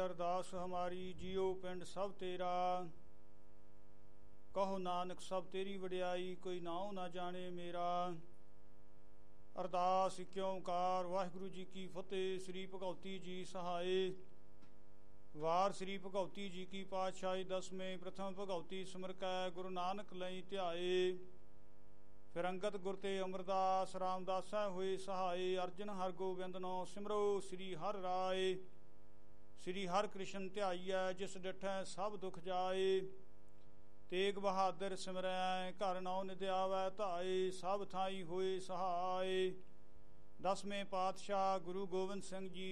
अरदास हमारी जियो पिंड सब तेरा। कहो नानक सब तेरी वडियाई, कोई नाऊ ना जाने मेरा। अरदास इक ओंकार वाहिगुरु जी की फतेह। श्री भगवती जी सहाय। वार श्री भगवती जी की पातशाही दसवें प्रथम भगवती सिमर कै गुरु नानक लई ध्याए। फिर अंगत गुर ते अमरदास रामदासै होए सहाय। अर्जन हर गोबिंद नो सिमरो श्री हर राय। श्री हर कृष्ण ध्याइयै जिस डिठै सब दुख जाए। तेग बहादुर सिमरै घर नौ निधि आवै धाए। सब थाई होए सहाय। दसवें पातशाह गुरु गोबिंद सिंह जी